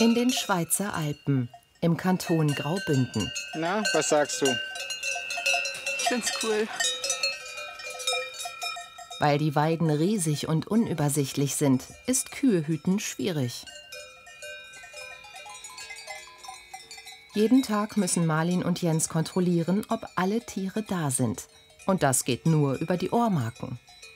In den Schweizer Alpen, im Kanton Graubünden. Na, was sagst du? Ich find's cool. Weil die Weiden riesig und unübersichtlich sind, ist Kühehüten schwierig. Jeden Tag müssen Marlin und Jens kontrollieren, ob alle Tiere da sind. Und das geht nur über die Ohrmarken.